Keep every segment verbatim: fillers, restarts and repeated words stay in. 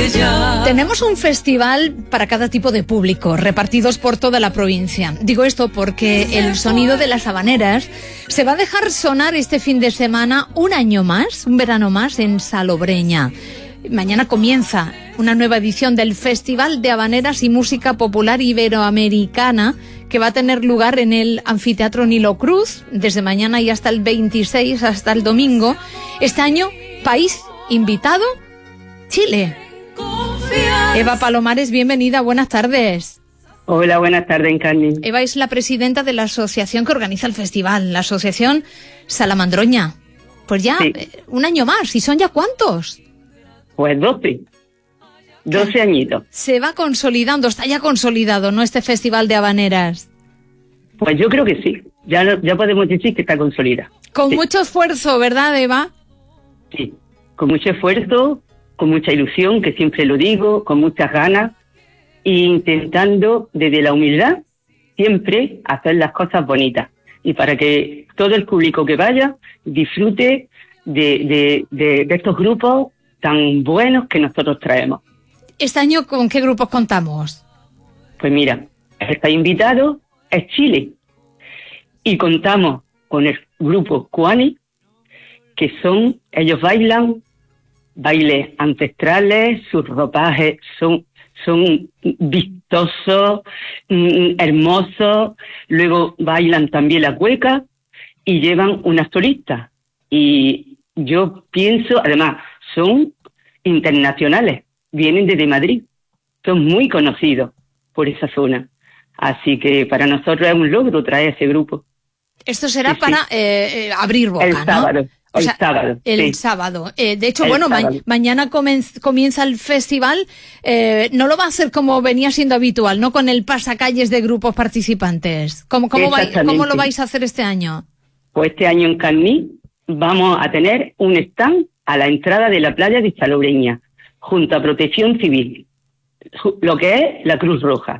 ella. Tenemos un festival para cada tipo de público, repartidos por toda la provincia. Digo esto porque el sonido de las habaneras se va a dejar sonar este fin de semana un año más, un verano más en Salobreña. Mañana comienza una nueva edición del Festival de Habaneras y Música Popular Iberoamericana, que va a tener lugar en el Anfiteatro Nilo Cruz, desde mañana y hasta el veintiséis, hasta el domingo. Este año, país invitado, Chile. Eva Palomares, bienvenida, buenas tardes. Hola, buenas tardes, Encarni. Eva es la presidenta de la asociación que organiza el festival, la Asociación Salamandroña. Pues ya, sí. Un año más, ¿y son ya cuántos? Pues doce. doce añitos. Se va consolidando, está ya consolidado, ¿no?, este festival de habaneras. Pues yo creo que sí, ya, ya podemos decir que está consolidado. Con sí. mucho esfuerzo, ¿verdad, Eva? Sí, con mucho esfuerzo, con mucha ilusión, que siempre lo digo, con muchas ganas, e intentando desde la humildad siempre hacer las cosas bonitas, y para que todo el público que vaya disfrute de, de, de, de estos grupos tan buenos que nosotros traemos. ¿Este año con qué grupos contamos? Pues mira, está invitado es Chile, y contamos con el grupo Kuani, que son, ellos bailan bailes ancestrales, sus ropajes son, son vistosos, mm, hermosos, luego bailan también la cueca y llevan unas solistas. Y yo pienso, además, son internacionales, vienen desde Madrid, son muy conocidos por esa zona. Así que para nosotros es un logro traer ese grupo. Esto será sí, para sí. Eh, abrir boca, el ¿no? sábado, o el sea, sábado. El sí. sábado. Eh, de hecho, el bueno, ma sábado. mañana comienza, comienza el festival. Eh, no lo va a hacer como venía siendo habitual, ¿no? Con el pasacalles de grupos participantes. ¿Cómo, cómo, vai, ¿Cómo lo vais a hacer este año? Pues este año en Carní vamos a tener un stand a la entrada de la playa de Salobreña, junto a Protección Civil, lo que es la Cruz Roja.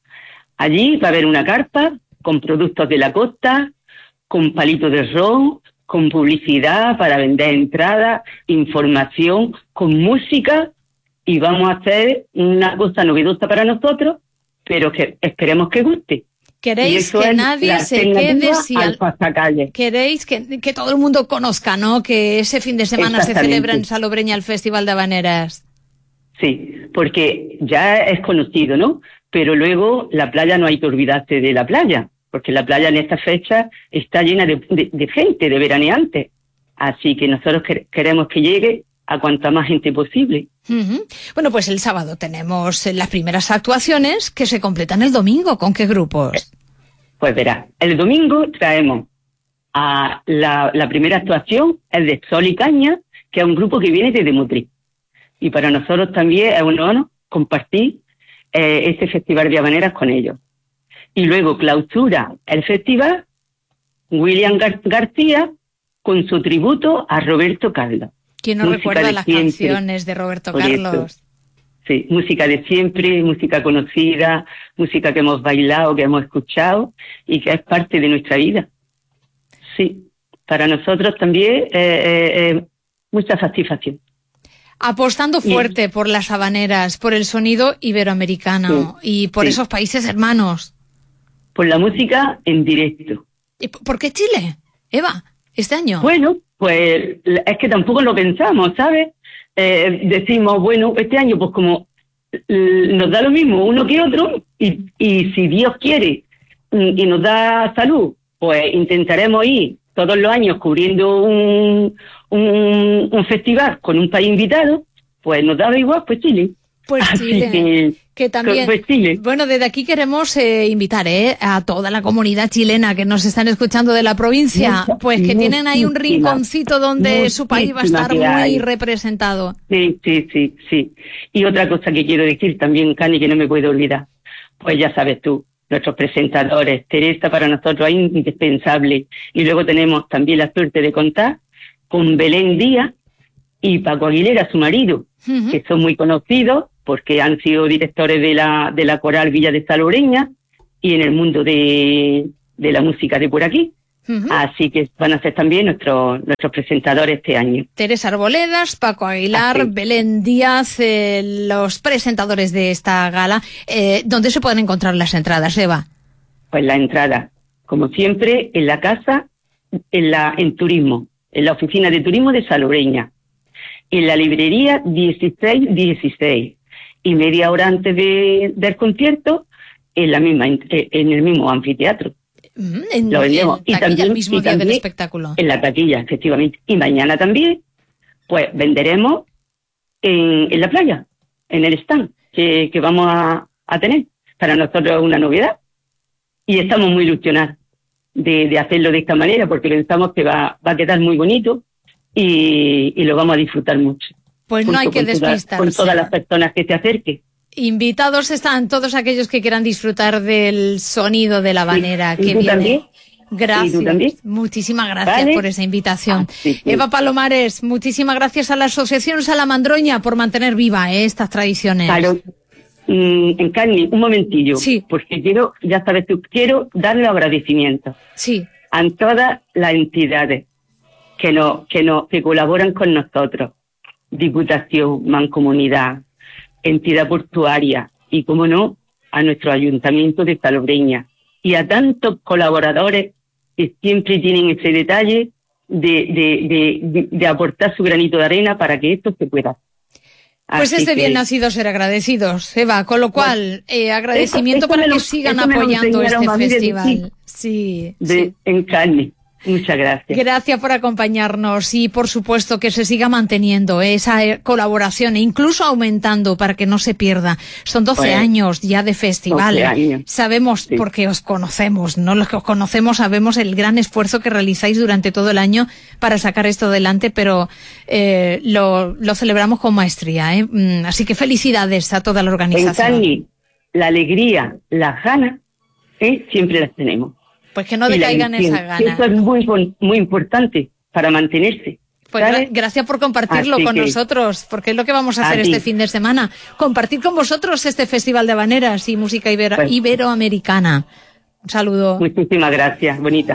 Allí va a haber una carpa con productos de la costa, con palitos de ron, con publicidad para vender entradas, información, con música, y vamos a hacer una cosa novedosa para nosotros, pero que esperemos que guste. Queréis que nadie se quede si al pasacalle. Queréis que, que todo el mundo conozca, ¿no?, que ese fin de semana se celebra en Salobreña el Festival de Habaneras. Sí, porque ya es conocido, ¿no? Pero luego la playa, no hay que olvidarse de la playa, porque la playa en esta fecha está llena de, de, de gente, de veraneantes. Así que nosotros que, queremos que llegue a cuanta más gente posible. Uh-huh. Bueno, pues el sábado tenemos las primeras actuaciones que se completan el domingo. ¿Con qué grupos? Pues verá, el domingo traemos a la, la primera actuación, el de Sol y Caña, que es un grupo que viene desde Motril. Y para nosotros también es un honor compartir eh, este festival de habaneras con ellos. Y luego clausura el festival William Gar- García con su tributo a Roberto Carlos. ¿Quién no música recuerda las siempre. canciones de Roberto Por Carlos? Eso. Sí, música de siempre, música conocida, música que hemos bailado, que hemos escuchado y que es parte de nuestra vida. Sí, para nosotros también eh, eh, eh, mucha satisfacción. Apostando fuerte y, por las habaneras, por el sonido iberoamericano sí, y por sí. esos países hermanos. Por la música en directo. ¿Y por qué Chile, Eva, este año? Bueno, pues es que tampoco lo pensamos, ¿sabes? Eh, decimos, bueno, este año pues como nos da lo mismo uno que otro y, y si Dios quiere y nos da salud, pues intentaremos ir todos los años cubriendo un, un, un festival con un país invitado, pues nos daba igual, pues Chile. Pues Chile, que, que también, pues Chile. Bueno, desde aquí queremos eh, invitar eh, a toda la comunidad chilena que nos están escuchando de la provincia, mucha, pues que tienen ahí un rinconcito donde su país va a estar muy hay. representado. Sí, sí, sí, sí. Y otra cosa que quiero decir también, Cani, que no me puedo olvidar, pues ya sabes tú, nuestros presentadores, Teresa para nosotros es indispensable, y luego tenemos también la suerte de contar con Belén Díaz y Paco Aguilera, su marido, uh-huh. que son muy conocidos, porque han sido directores de la de la Coral Villa de Salobreña y en el mundo de, de la música de por aquí. Uh-huh. Así que van a ser también nuestros nuestros presentadores este año. Teresa Arboledas, Paco Aguilar, Así. Belén Díaz, eh, los presentadores de esta gala. Eh, ¿Dónde se pueden encontrar las entradas, Eva? Pues la entrada, como siempre, en la casa, en la en turismo, en la oficina de turismo de Salobreña, en la librería dieciséis dieciséis, y media hora antes de, del concierto, en la misma en, en el mismo anfiteatro. En, lo vendemos. En y también, el mismo y día también del espectáculo. En la taquilla, efectivamente. Y mañana también, pues venderemos en, en la playa, en el stand que, que vamos a, a tener. Para nosotros es una novedad. Y estamos muy ilusionados de, de hacerlo de esta manera, porque pensamos que va, va a quedar muy bonito y, y lo vamos a disfrutar mucho. Pues no hay que despistarse. Con todas las personas que se acerquen. Invitados están todos aquellos que quieran disfrutar del sonido de la habanera sí, que ¿y tú viene. También? Gracias. ¿Y tú también? Muchísimas gracias ¿Vale? por esa invitación. Ah, sí, sí. Eva Palomares, muchísimas gracias a la Asociación Salamandroña por mantener viva eh, estas tradiciones. Claro. Mm, en Carmen, un momentillo. Sí. Porque quiero, ya sabes tú, quiero darle agradecimientos. Sí. A todas las entidades que nos, que nos, que colaboran con nosotros. Diputación, Mancomunidad, entidad portuaria y, como no, a nuestro ayuntamiento de Salobreña y a tantos colaboradores que siempre tienen ese detalle de, de, de, de aportar su granito de arena para que esto se pueda. Pues Así es de que, bien nacidos ser agradecidos, Eva, con lo cual, eh, agradecimiento esto, esto para lo, que sigan apoyando este festival. Sí, de, sí. En Carmen. Muchas gracias. Gracias por acompañarnos y, por supuesto, que se siga manteniendo esa colaboración e incluso aumentando para que no se pierda. Son doce pues, años ya de festival. Años. Sabemos, sí. porque os conocemos, ¿no? Los que os conocemos sabemos el gran esfuerzo que realizáis durante todo el año para sacar esto adelante, pero eh, lo, lo celebramos con maestría, ¿eh? Así que felicidades a toda la organización. En Cani, la alegría, las ganas, ¿eh? siempre las tenemos. Pues que no decaigan esas ganas. Eso es muy, muy importante para mantenerse. Pues gra gracias por compartirlo Así con que, nosotros, porque es lo que vamos a hacer a este fin de semana. Compartir con vosotros este Festival de Habaneras y música ibero pues, iberoamericana. Un saludo. Muchísimas gracias, bonita.